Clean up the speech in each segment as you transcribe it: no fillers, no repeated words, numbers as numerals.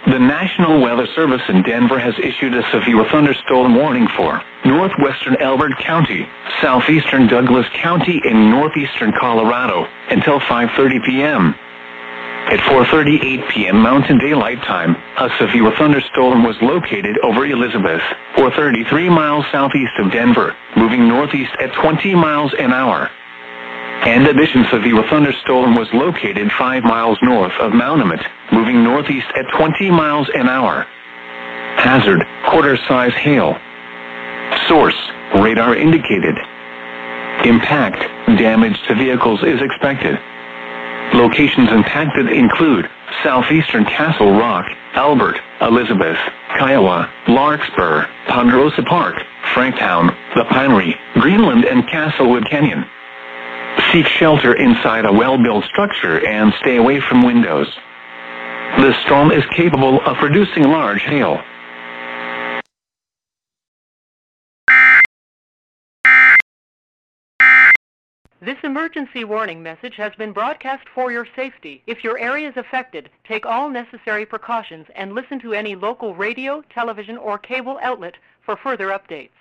The National Weather Service in Denver has issued a severe thunderstorm warning for northwestern Elbert County, southeastern Douglas County, and northeastern Colorado until 5:30 p.m. At 4:38 p.m. Mountain Daylight Time, a severe thunderstorm was located over Elizabeth, 433 miles southeast of Denver, moving northeast at 20 miles an hour. An additional severe thunderstorm was located 5 miles north of Mount Emmett, moving northeast at 20 miles an hour. Hazard, quarter-size hail. Source, radar indicated. Impact, damage to vehicles is expected. Locations impacted include southeastern Castle Rock, Elbert, Elizabeth, Kiowa, Larkspur, Ponderosa Park, Franktown, The Pinery, Greenland, and Castlewood Canyon. Seek shelter inside a well-built structure and stay away from windows. The storm is capable of producing large hail. This emergency warning message has been broadcast for your safety. If your area is affected, take all necessary precautions and listen to any local radio, television, or cable outlet for further updates.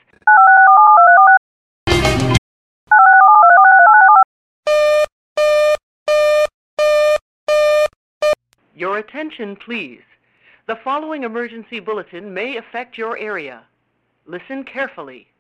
Your attention, please. The following emergency bulletin may affect your area. Listen carefully.